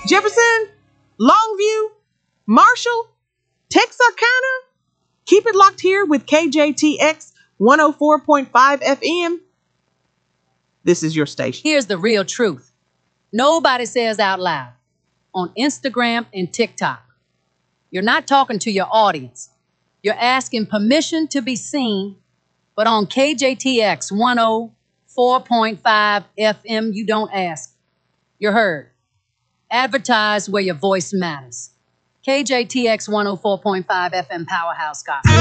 Jefferson, Longview, Marshall, Texarkana. Keep it locked here with KJTX 104.5 FM. This is your station. Here's the real truth. Nobody says out loud on Instagram and TikTok. You're not talking to your audience. You're asking permission to be seen, but on KJTX 104.5 FM, you don't ask. You're heard. Advertise where your voice matters. KJTX 104.5 FM Powerhouse Gospel.